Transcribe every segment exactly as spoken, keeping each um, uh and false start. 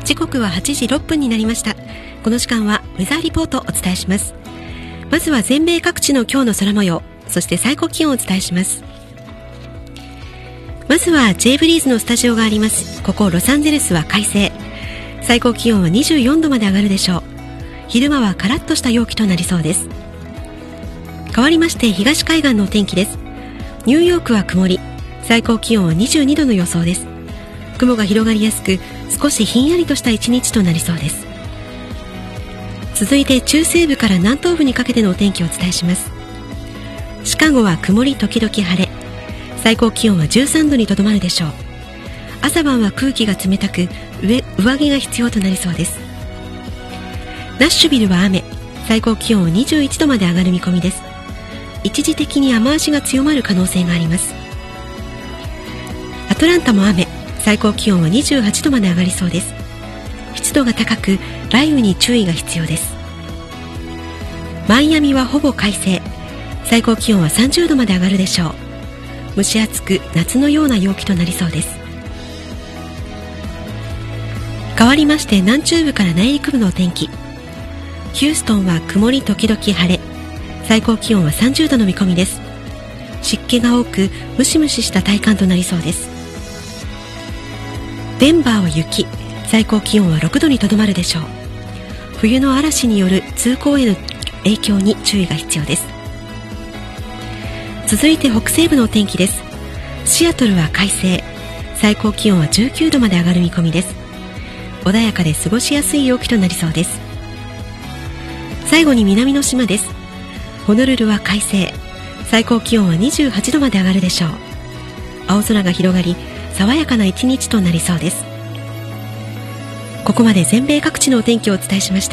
時刻ははちじろっぷんになりました。この時間はウェザーリポートをお伝えします。まずは全米各地の今日の空模様、そして最高気温をお伝えします。まずは J ブリーズのスタジオがありますここロサンゼルスは快晴、最高気温はにじゅうよんどまで上がるでしょう。昼間はカラッとした陽気となりそうです。変わりまして東海岸のお天気です。ニューヨークは曇り、最高気温はにじゅうにどの予想です。雲が広がりやすく少しひんやりとした一日となりそうです。続いて中西部から南東部にかけてのお天気をお伝えします。シカゴは曇り時々晴れ、最高気温はじゅうさんどにとどまるでしょう。朝晩は空気が冷たく上上着が必要となりそうです。ナッシュビルは雨、最高気温はにじゅういちどまで上がる見込みです。一時的に雨足が強まる可能性があります。アトランタも雨、最高気温はにじゅうはちどまで上がりそうです。湿度が高く雷雨に注意が必要です。マイアミはほぼ快晴、最高気温はさんじゅうどまで上がるでしょう。蒸し暑く夏のような陽気となりそうです。変わりまして南中部から内陸部のお天気。ヒューストンは曇り時々晴れ、最高気温はさんじゅうどの見込みです。湿気が多くムシムシした体感となりそうです。デンバーは雪、最高気温はろくどにとどまるでしょう。冬の嵐による通行への影響に注意が必要です。続いて北西部のお天気です。シアトルは快晴、最高気温はじゅうきゅうどまで上がる見込みです。穏やかで過ごしやすい陽気となりそうです。最後に南の島です。ホノルルは快晴、最高気温はにじゅうはちどまで上がるでしょう。青空が広がり爽やかな一日となりそうです。ここまで全米各地のお天気をお伝えしました。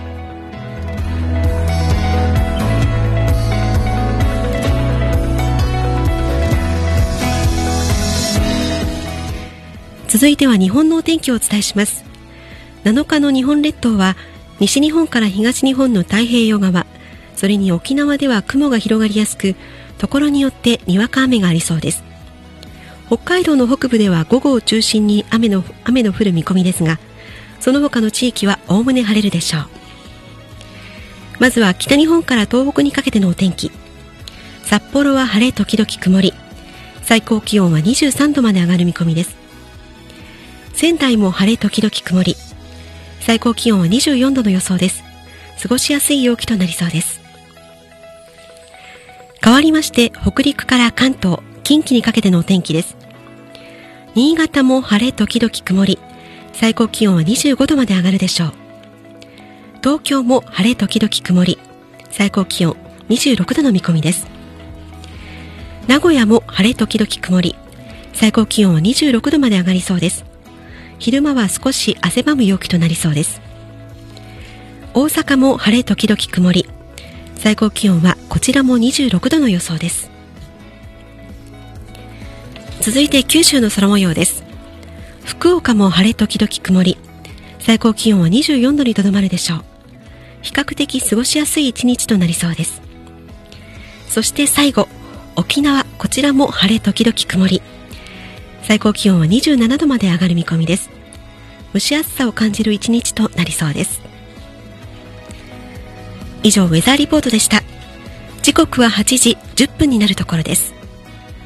続いては日本のお天気をお伝えします。なのかの日本列島は西日本から東日本の太平洋側、それに沖縄では雲が広がりやすく、ところによってにわか雨がありそうです。北海道の北部では午後を中心に雨の、雨の降る見込みですが、その他の地域はおおむね晴れるでしょう。まずは北日本から東北にかけてのお天気。札幌は晴れ時々曇り、最高気温はにじゅうさんどまで上がる見込みです。仙台も晴れ時々曇り、最高気温はにじゅうよんどの予想です。過ごしやすい陽気となりそうです。変わりまして北陸から関東、近畿にかけてのお天気です。新潟も晴れ時々曇り、最高気温はにじゅうごどまで上がるでしょう。東京も晴れ時々曇り、最高気温にじゅうろくどの見込みです。名古屋も晴れ時々曇り、最高気温はにじゅうろくどまで上がりそうです。昼間は少し汗ばむ陽気となりそうです。大阪も晴れ時々曇り、最高気温はこちらもにじゅうろくどの予想です。続いて九州の空模様です。福岡も晴れ時々曇り、最高気温はにじゅうよんどにとどまるでしょう。比較的過ごしやすい一日となりそうです。そして最後、沖縄、こちらも晴れ時々曇り、最高気温はにじゅうななどまで上がる見込みです。蒸し暑さを感じる一日となりそうです。以上ウェザーリポートでした。時刻ははちじじゅっぷんになるところです。